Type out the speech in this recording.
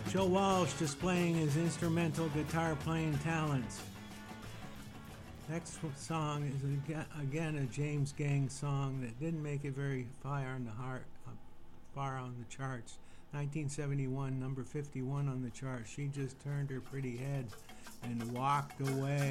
Joe Walsh displaying his instrumental guitar playing talents. Next song is again a James Gang song that didn't make it very far on the charts. 1971, number 51 on the chart. She just turned her pretty head and walked away.